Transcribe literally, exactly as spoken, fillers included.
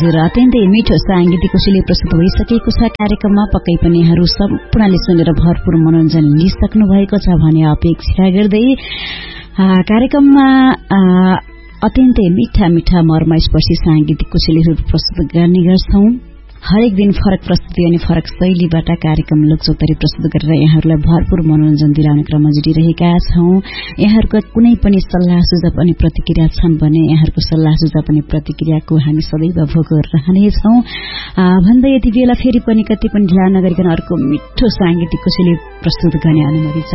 हजुर अत्यन्तै मिठो सांगीतिक कोसेली प्रस्तुत भइसकेको छ कार्यक्रममा। पक्कै पनि यहाँहरू सम्पूर्णले सुनेर भरपूर मनोरञ्जन लिइसक्नु भएको छ भन्ने अपेक्षा गर्दै कार्यक्रममा अत्यन्तै मिठा मिठा मर्मस्पर्शी सांगीतिक कोसेलीहरू प्रस्तुत गर्ने गर्छौं। हरेक दिन फरक प्रस्तुति अनि फरक शैलीबाट कार्यक्रम लोकचौतारी प्रस्तुत गरेर यहाँहरूलाई भरपूर मनोरञ्जन दिलाउने क्रममा जुटिरहेका छौं। यहाँहरूको कुनै पनि सल्लाह सुझाव अनि प्रतिक्रिया छन् भने यहाँहरूको सल्लाह सुझाव अनि प्रतिक्रियाको हामी सदैव भोग रहनेछौं भन्दै यति बेला फेरि पनि कति पनि ढिला नगरिकन अर्को मिठो सांगीतिक कोसेली प्रस्तुत गर्ने अनुमति